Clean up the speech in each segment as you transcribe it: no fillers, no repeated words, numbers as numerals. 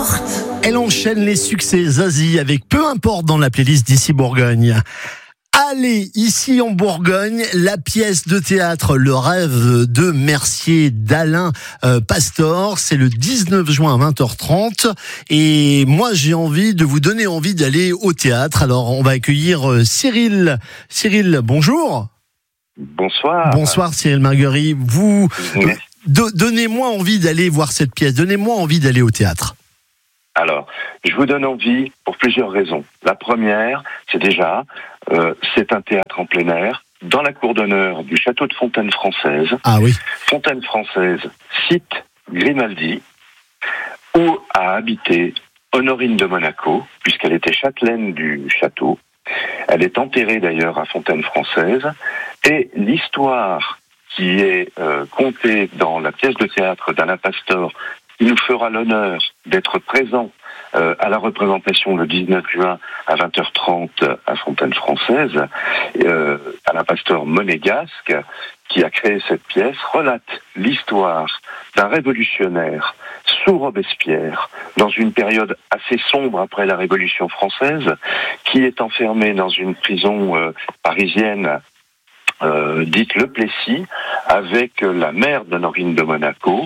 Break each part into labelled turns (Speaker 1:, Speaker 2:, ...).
Speaker 1: importe.
Speaker 2: Elle enchaîne les succès Zazie avec Peu importe dans la playlist d'Ici Bourgogne. Allez, ici en Bourgogne, la pièce de théâtre Le Rêve de Mercier d'Alain Pastor, c'est le 19 juin à 20h30 et moi j'ai envie de vous donner envie d'aller au théâtre. Alors on va accueillir Cyril. Cyril, bonjour.
Speaker 3: Bonsoir.
Speaker 2: Bonsoir Cyril Marguerite. Vous donnez-moi envie d'aller voir cette pièce, donnez-moi envie d'aller au théâtre.
Speaker 3: Alors, je vous donne envie pour plusieurs raisons. La première, c'est déjà, c'est un théâtre en plein air, dans la cour d'honneur du château de Fontaine-Française.
Speaker 2: Ah oui.
Speaker 3: Fontaine-Française, site Grimaldi, où a habité Honorine de Monaco, puisqu'elle était châtelaine du château. Elle est enterrée d'ailleurs à Fontaine-Française. Et l'histoire qui est contée dans la pièce de théâtre d'Alain Pastor, qui nous fera l'honneur d'être présent à la représentation le 19 juin à 20h30 à Fontaine-Française. Alain Pastor monégasque, qui a créé cette pièce, relate l'histoire d'un révolutionnaire sous Robespierre, dans une période assez sombre après la Révolution française, qui est enfermé dans une prison parisienne dite Le Plessis, avec la mère d'Honorine de Monaco.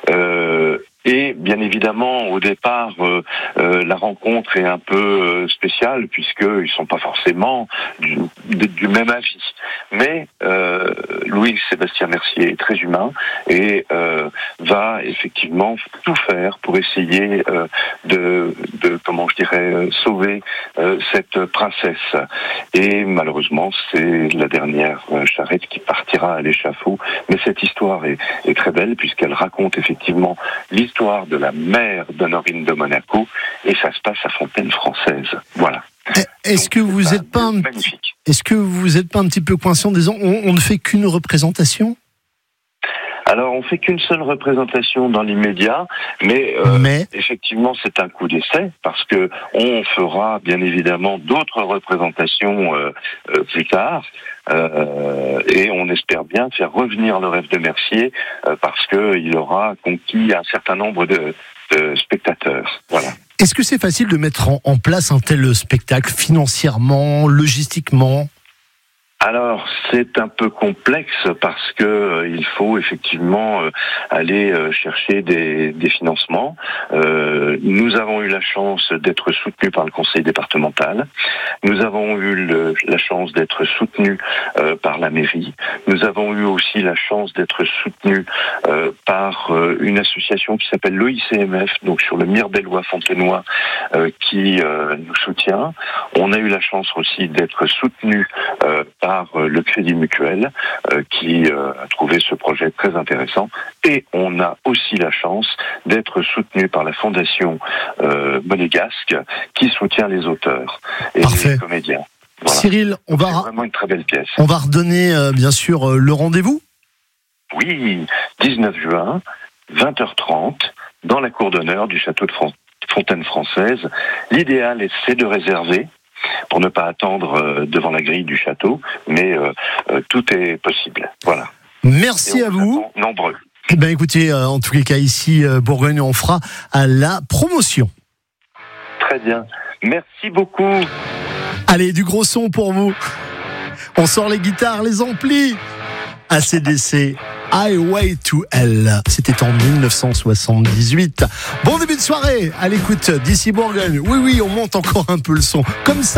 Speaker 3: Et bien évidemment, au départ, la rencontre est un peu spéciale puisqu'ils ne sont pas forcément du même avis. Mais Louis-Sébastien Mercier est très humain et va effectivement tout faire pour essayer de sauver cette princesse. Et malheureusement, c'est la dernière charrette qui partira à l'échafaud. Mais cette histoire est très belle puisqu'elle raconte effectivement l'histoire de la mère d'Honorine de Monaco, et ça se passe à Fontaine-Française. Voilà.
Speaker 2: Est-ce que vous n'êtes pas un petit peu coincé en disant on ne fait qu'une représentation ?
Speaker 3: Alors, on fait qu'une seule représentation dans l'immédiat, mais effectivement, c'est un coup d'essai, parce que on fera bien évidemment d'autres représentations plus tard, et on espère bien faire revenir Le Rêve de Mercier, parce qu'il aura conquis un certain nombre de spectateurs. Voilà.
Speaker 2: Est-ce que c'est facile de mettre en place un tel spectacle financièrement, logistiquement ?
Speaker 3: Alors, c'est un peu complexe parce que il faut effectivement aller chercher des financements. Nous avons eu la chance d'être soutenus par le conseil départemental. Nous avons eu la chance d'être soutenus par la mairie. Nous avons eu aussi la chance d'être soutenus par une association qui s'appelle l'OICMF, donc sur le Mirebellois Fontenoy, qui nous soutient. On a eu la chance aussi d'être soutenus par le Crédit Mutuel qui a trouvé ce projet très intéressant, et on a aussi la chance d'être soutenu par la Fondation monégasque qui soutient les auteurs et les comédiens. Voilà.
Speaker 2: Cyril, c'est
Speaker 3: vraiment une très belle pièce.
Speaker 2: On va redonner bien sûr le rendez-vous.
Speaker 3: Oui, 19 juin, 20h30, dans la cour d'honneur du château de Fontaine-Française. L'idéal, c'est de réserver pour ne pas attendre devant la grille du château, mais tout est possible. Voilà.
Speaker 2: Merci à vous.
Speaker 3: Nombreux.
Speaker 2: Eh bien, écoutez, en tous les cas, ici, Bourgogne, on fera à la promotion.
Speaker 3: Très bien. Merci beaucoup.
Speaker 2: Allez, du gros son pour vous. On sort les guitares, les amplis. AC/DC, Highway to Hell. C'était en 1978. Bon début de soirée à l'écoute d'Ici Bourgogne. Oui, on monte encore un peu le son. Comme ça.